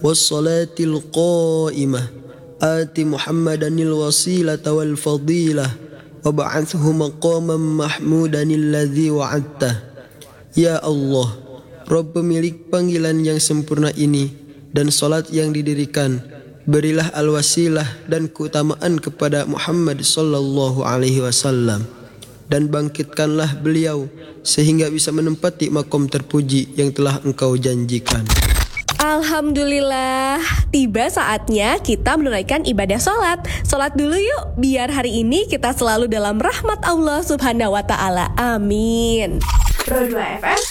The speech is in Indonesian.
wassalatil qa'imah ati Muhammadanil wasilata wal fadilah wab'athhu maqaman mahmudanil ladzi wa'adtah. Ya Allah, Rabb pemilik panggilan yang sempurna ini dan salat yang didirikan, berilah al-wasilah dan keutamaan kepada Muhammad sallallahu alaihi wasallam, dan bangkitkanlah beliau sehingga bisa menempati makom terpuji yang telah Engkau janjikan. Alhamdulillah, tiba saatnya kita menunaikan ibadah sholat. Sholat dulu yuk, biar hari ini kita selalu dalam rahmat Allah Subhanahu wa Ta'ala. Amin. Pro 2 FM